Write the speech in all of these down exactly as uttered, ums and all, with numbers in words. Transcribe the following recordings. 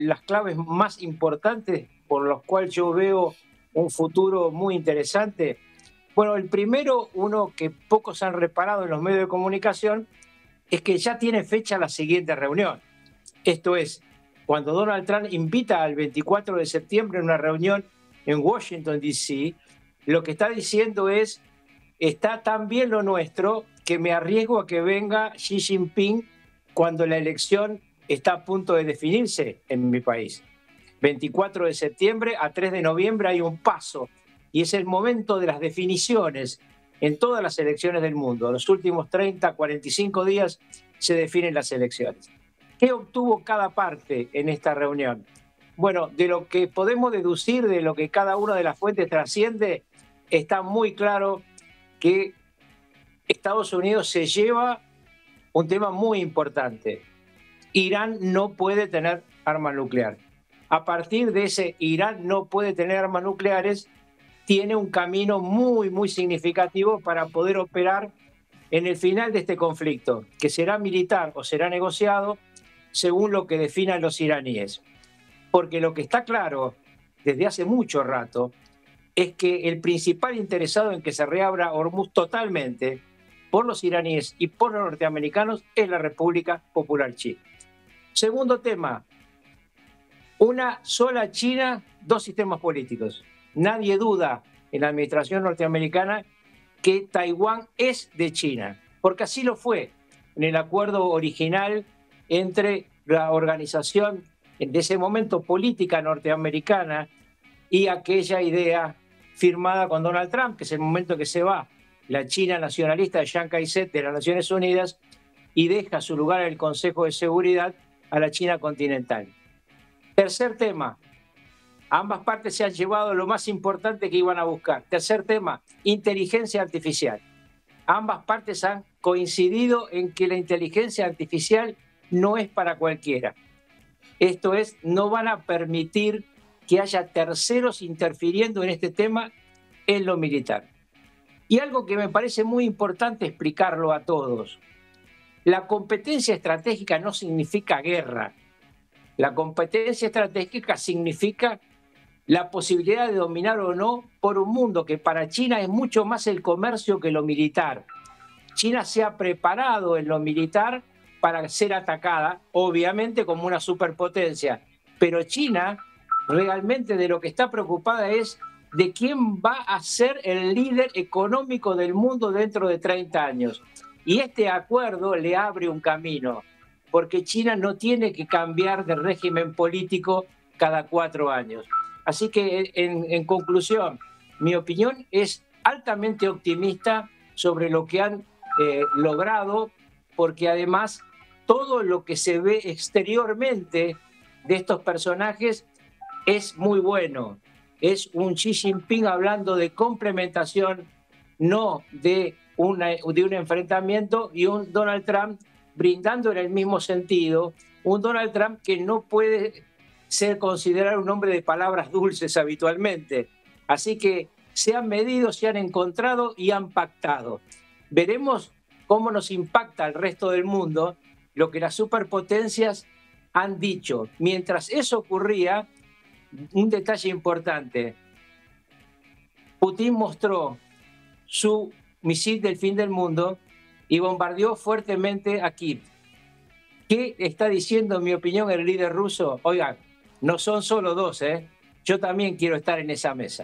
las claves más importantes por las cuales yo veo un futuro muy interesante. Bueno, el primero, uno que pocos han reparado en los medios de comunicación, es que ya tiene fecha la siguiente reunión. Esto es, cuando Donald Trump invita al veinticuatro de septiembre a una reunión en Washington, D C, lo que está diciendo es, está tan bien lo nuestro que me arriesgo a que venga Xi Jinping cuando la elección está a punto de definirse en mi país. veinticuatro de septiembre a tres de noviembre hay un paso y es el momento de las definiciones en todas las elecciones del mundo. En los últimos treinta, cuarenta y cinco días se definen las elecciones. ¿Qué obtuvo cada parte en esta reunión? Bueno, de lo que podemos deducir de lo que cada una de las fuentes trasciende, está muy claro que Estados Unidos se lleva un tema muy importante. Irán no puede tener arma nuclear. A partir de ese Irán no puede tener armas nucleares, tiene un camino muy, muy significativo para poder operar en el final de este conflicto, que será militar o será negociado según lo que definan los iraníes. Porque lo que está claro desde hace mucho rato es que el principal interesado en que se reabra Hormuz totalmente por los iraníes y por los norteamericanos es la República Popular China. Segundo tema, una sola China, dos sistemas políticos. Nadie duda en la administración norteamericana que Taiwán es de China, porque así lo fue en el acuerdo original entre la organización de ese momento política norteamericana y aquella idea firmada con Donald Trump, que es el momento que se va la China nacionalista de Chiang Kai-shek de las Naciones Unidas y deja su lugar en el Consejo de Seguridad a la China continental. Tercer tema, ambas partes se han llevado lo más importante que iban a buscar. Tercer tema, inteligencia artificial. Ambas partes han coincidido en que la inteligencia artificial no es para cualquiera. Esto es, no van a permitir que haya terceros interfiriendo en este tema en lo militar. Y algo que me parece muy importante explicarlo a todos. La competencia estratégica no significa guerra. La competencia estratégica significa la posibilidad de dominar o no por un mundo que para China es mucho más el comercio que lo militar. China se ha preparado en lo militar para ser atacada, obviamente como una superpotencia, pero China realmente de lo que está preocupada es de quién va a ser el líder económico del mundo dentro de treinta años. Y este acuerdo le abre un camino, porque China no tiene que cambiar de régimen político cada cuatro años. Así que, en, en conclusión, mi opinión es altamente optimista sobre lo que han eh, logrado, porque además todo lo que se ve exteriormente de estos personajes es muy bueno. Es un Xi Jinping hablando de complementación, no de, una, de un enfrentamiento, y un Donald Trump brindando en el mismo sentido, un Donald Trump que no puede ser considerado un hombre de palabras dulces habitualmente. Así que se han medido, se han encontrado y han pactado. Veremos cómo nos impacta al resto del mundo lo que las superpotencias han dicho. Mientras eso ocurría, un detalle importante. Putin mostró su misil del fin del mundo y bombardeó fuertemente a Kiev. ¿Qué está diciendo, en mi opinión, el líder ruso? Oigan, no son solo dos, ¿eh? Yo también quiero estar en esa mesa.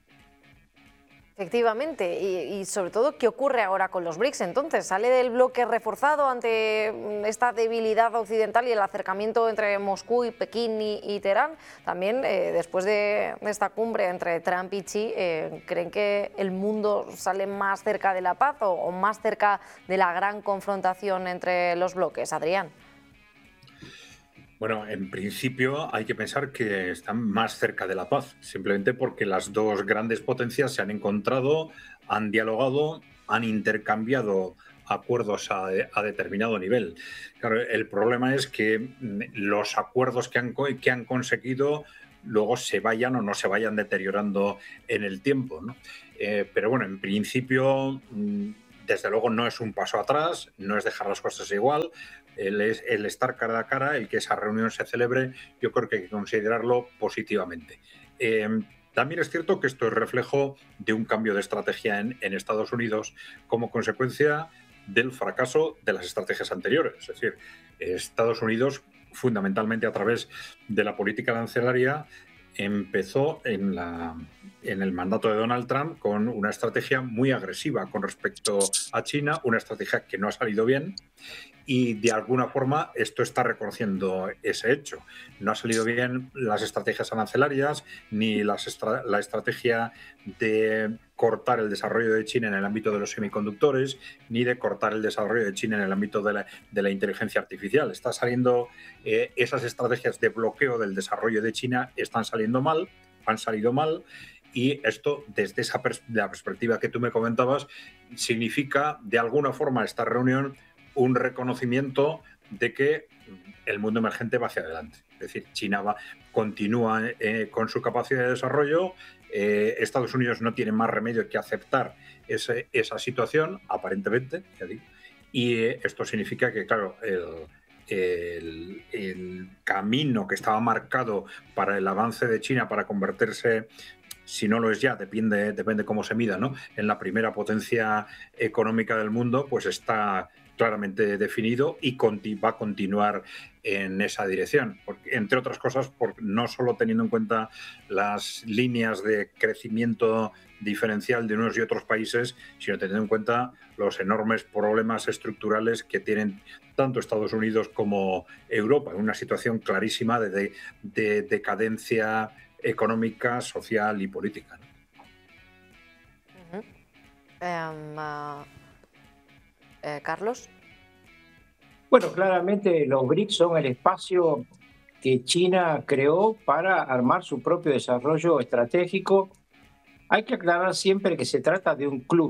Efectivamente, y, y sobre todo, ¿qué ocurre ahora con los BRICS? Entonces, ¿sale del bloque reforzado ante esta debilidad occidental y el acercamiento entre Moscú y Pekín y, y Teherán? También, eh, después de, de esta cumbre entre Trump y Xi, eh, ¿creen que el mundo sale más cerca de la paz o, o más cerca de la gran confrontación entre los bloques? Adrián. Bueno, en principio hay que pensar que están más cerca de la paz, simplemente porque las dos grandes potencias se han encontrado, han dialogado, han intercambiado acuerdos a, a determinado nivel. Claro, el problema es que los acuerdos que han, que han conseguido luego se vayan o no se vayan deteriorando en el tiempo, ¿no? Eh, pero bueno, en principio, desde luego no es un paso atrás, no es dejar las cosas igual, el, el estar cara a cara, el que esa reunión se celebre, yo creo que hay que considerarlo positivamente. Eh, También es cierto que esto es reflejo de un cambio de estrategia en, en Estados Unidos como consecuencia del fracaso de las estrategias anteriores. Es decir, Estados Unidos, fundamentalmente a través de la política arancelaria, empezó en, la, en el mandato de Donald Trump con una estrategia muy agresiva con respecto a China, una estrategia que no ha salido bien. Y de alguna forma esto está reconociendo ese hecho. No ha salido bien las estrategias arancelarias ni las estra la estrategia de cortar el desarrollo de China en el ámbito de los semiconductores, ni de cortar el desarrollo de China en el ámbito de la, de la inteligencia artificial. Está saliendo, eh, esas estrategias de bloqueo del desarrollo de China están saliendo mal, han salido mal. Y esto, desde esa pers la perspectiva que tú me comentabas, significa de alguna forma esta reunión un reconocimiento de que el mundo emergente va hacia adelante. Es decir, China va, continúa eh, con su capacidad de desarrollo, eh, Estados Unidos no tiene más remedio que aceptar ese, esa situación, aparentemente, ya digo, y eh, esto significa que, claro, el, el, el camino que estaba marcado para el avance de China para convertirse, si no lo es ya, depende, depende cómo se mida, ¿no?, en la primera potencia económica del mundo, pues está claramente definido y va a continuar en esa dirección, porque, entre otras cosas, por, no solo teniendo en cuenta las líneas de crecimiento diferencial de unos y otros países, sino teniendo en cuenta los enormes problemas estructurales que tienen tanto Estados Unidos como Europa, en una situación clarísima de, de, de decadencia económica, social y política, ¿no? Uh-huh. um, uh... Eh, Carlos. Bueno, claramente los BRICS son el espacio que China creó para armar su propio desarrollo estratégico. Hay que aclarar siempre que se trata de un club,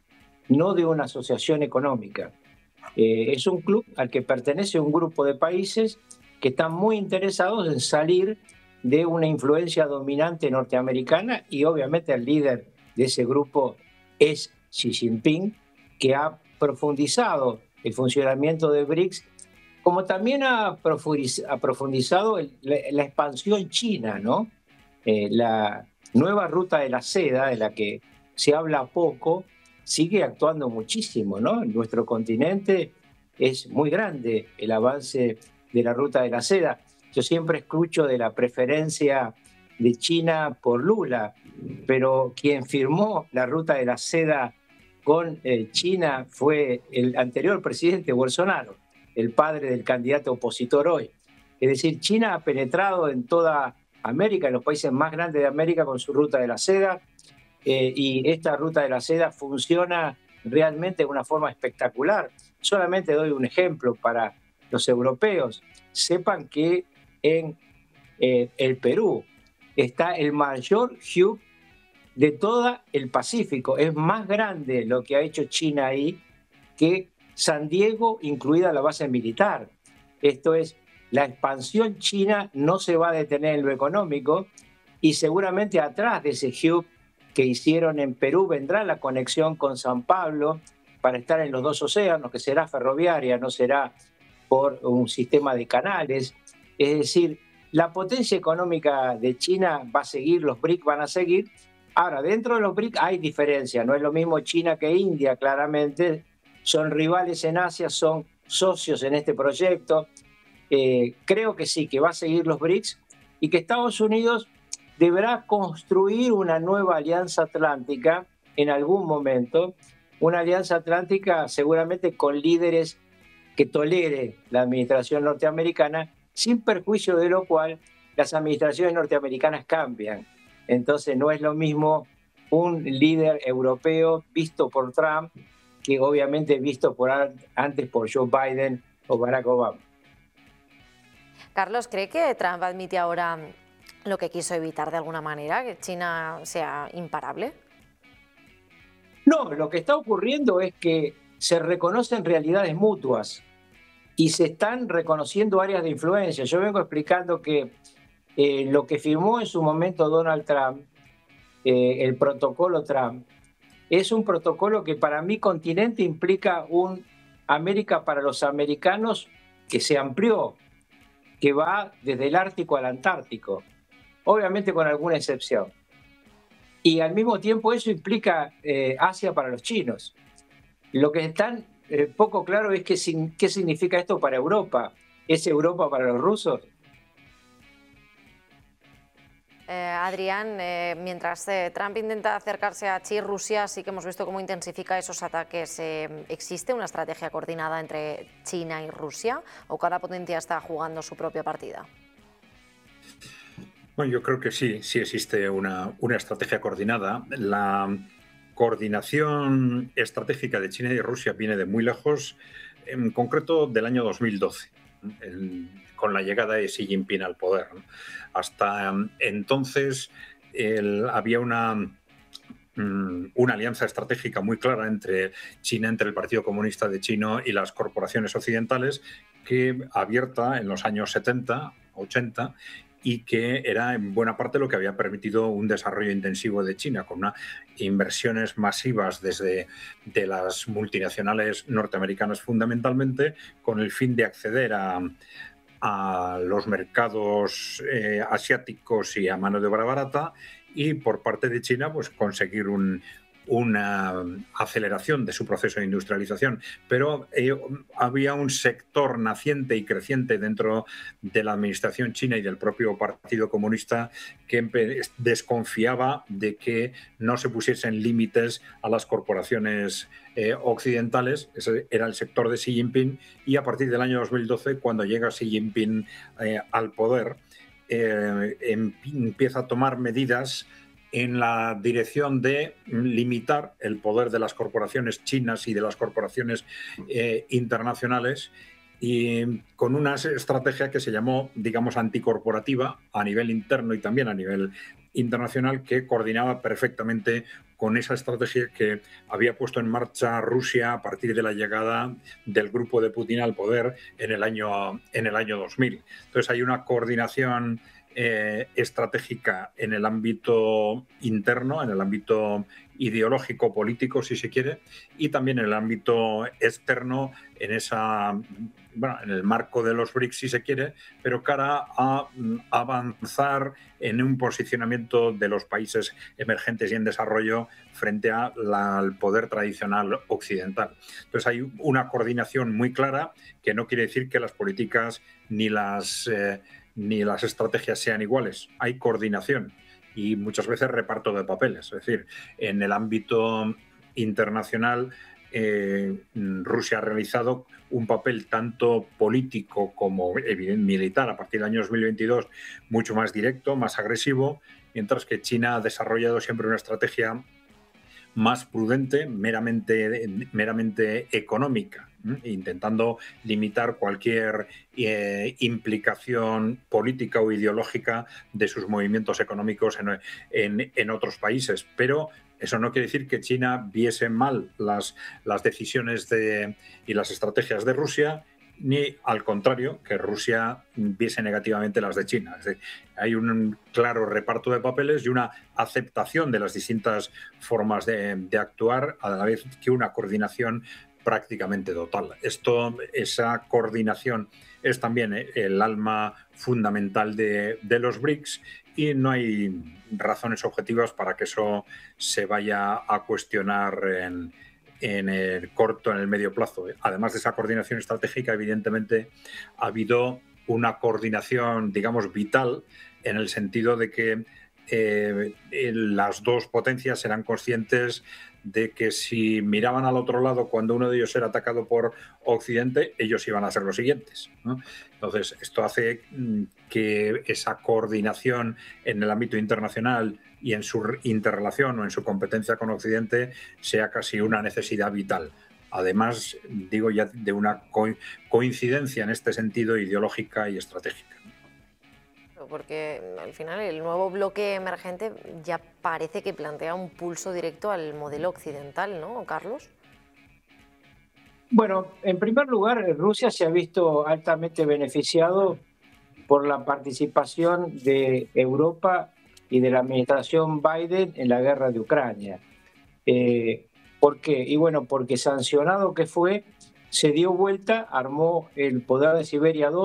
no de una asociación económica. Eh, es un club al que pertenece un grupo de países que están muy interesados en salir de una influencia dominante norteamericana, y obviamente el líder de ese grupo es Xi Jinping, que ha profundizado el funcionamiento de BRICS, como también ha profundizado el, la, la expansión china, ¿no? Eh, la nueva ruta de la seda, de la que se habla poco, sigue actuando muchísimo, ¿no? En nuestro continente es muy grande el avance de la ruta de la seda. Yo siempre escucho de la preferencia de China por Lula, pero quien firmó la ruta de la seda con eh, China fue el anterior presidente Bolsonaro, el padre del candidato opositor hoy. Es decir, China ha penetrado en toda América, en los países más grandes de América, con su ruta de la seda, eh, y esta ruta de la seda funciona realmente de una forma espectacular. Solamente doy un ejemplo para los europeos. Sepan que en eh, el Perú está el mayor hub de todo el Pacífico. Es más grande lo que ha hecho China ahí que San Diego, incluida la base militar. Esto es, la expansión china no se va a detener en lo económico, y seguramente atrás de ese hub que hicieron en Perú vendrá la conexión con San Pablo para estar en los dos océanos, que será ferroviaria, no será por un sistema de canales. Es decir, la potencia económica de China va a seguir, los BRICS van a seguir. Ahora, dentro de los BRICS hay diferencia, no es lo mismo China que India, claramente. Son rivales en Asia, son socios en este proyecto. Eh, creo que sí, que va a seguir los BRICS, y que Estados Unidos deberá construir una nueva alianza atlántica en algún momento, una alianza atlántica seguramente con líderes que tolere la administración norteamericana, sin perjuicio de lo cual las administraciones norteamericanas cambian. Entonces no es lo mismo un líder europeo visto por Trump que obviamente visto por antes por Joe Biden o Barack Obama. Carlos, ¿cree que Trump admite ahora lo que quiso evitar de alguna manera, que China sea imparable? No, lo que está ocurriendo es que se reconocen realidades mutuas y se están reconociendo áreas de influencia. Yo vengo explicando que eh, lo que firmó en su momento Donald Trump, eh, el protocolo Trump, es un protocolo que para mi continente implica un América para los americanos que se amplió, que va desde el Ártico al Antártico, obviamente con alguna excepción. Y al mismo tiempo eso implica eh, Asia para los chinos. Lo que es tan eh, poco claro es que, sin, qué significa esto para Europa. ¿Es Europa para los rusos? Eh, Adrián, eh, mientras eh, Trump intenta acercarse a China y Rusia, sí que hemos visto cómo intensifica esos ataques. Eh, ¿Existe una estrategia coordinada entre China y Rusia o cada potencia está jugando su propia partida? Bueno, yo creo que sí, sí existe una, una estrategia coordinada. La coordinación estratégica de China y Rusia viene de muy lejos, en concreto del año dos mil doce. El, con la llegada de Xi Jinping al poder. Hasta entonces el, había una, una alianza estratégica muy clara entre China, entre el Partido Comunista de China y las corporaciones occidentales, que abierta en los años setenta, ochenta, y que era en buena parte lo que había permitido un desarrollo intensivo de China, con unas inversiones masivas desde de las multinacionales norteamericanas fundamentalmente, con el fin de acceder a, a los mercados eh, asiáticos y a mano de obra barata, y por parte de China pues conseguir un, una aceleración de su proceso de industrialización. Pero eh, había un sector naciente y creciente dentro de la administración china y del propio Partido Comunista que desconfiaba de que no se pusiesen límites a las corporaciones eh, occidentales. Ese era el sector de Xi Jinping, y a partir del año dos mil doce, cuando llega Xi Jinping eh, al poder, eh, empieza a tomar medidas en la dirección de limitar el poder de las corporaciones chinas y de las corporaciones eh, internacionales, y con una estrategia que se llamó, digamos, anticorporativa a nivel interno y también a nivel internacional, que coordinaba perfectamente con esa estrategia que había puesto en marcha Rusia a partir de la llegada del grupo de Putin al poder en el año, en el año dos mil. Entonces hay una coordinación Eh, estratégica en el ámbito interno, en el ámbito ideológico, político, si se quiere, y también en el ámbito externo, en esa, bueno, en el marco de los BRICS, si se quiere, pero cara a avanzar en un posicionamiento de los países emergentes y en desarrollo frente a la, al poder tradicional occidental. Entonces hay una coordinación muy clara, que no quiere decir que las políticas ni las eh, ni las estrategias sean iguales. Hay coordinación y muchas veces reparto de papeles. Es decir, en el ámbito internacional, eh, Rusia ha realizado un papel tanto político como evidente, militar a partir del año dos mil veintidós, mucho más directo, más agresivo, mientras que China ha desarrollado siempre una estrategia más prudente, meramente, meramente económica, ¿eh? Intentando limitar cualquier eh, implicación política o ideológica de sus movimientos económicos en, en, en otros países. Pero eso no quiere decir que China viese mal las, las decisiones de, y las estrategias de Rusia, ni al contrario, que Rusia viese negativamente las de China. Es decir, hay un claro reparto de papeles y una aceptación de las distintas formas de, de actuar, a la vez que una coordinación prácticamente total. Esto, esa coordinación es también el alma fundamental de, de los BRICS, y no hay razones objetivas para que eso se vaya a cuestionar en en el corto, en el medio plazo. Además de esa coordinación estratégica, evidentemente ha habido una coordinación, digamos, vital, en el sentido de que eh, las dos potencias eran conscientes de que si miraban al otro lado cuando uno de ellos era atacado por Occidente, ellos iban a ser los siguientes, ¿no? Entonces, esto hace que esa coordinación en el ámbito internacional y en su interrelación o en su competencia con Occidente sea casi una necesidad vital. Además, digo ya de una co- coincidencia en este sentido ideológica y estratégica. Porque al final el nuevo bloque emergente ya parece que plantea un pulso directo al modelo occidental, ¿no, Carlos? Bueno, en primer lugar, Rusia se ha visto altamente beneficiado por la participación de Europa y de la administración Biden en la guerra de Ucrania. Eh, ¿Por qué? Y bueno, porque sancionado que fue se dio vuelta, armó el Poder de Siberia dos,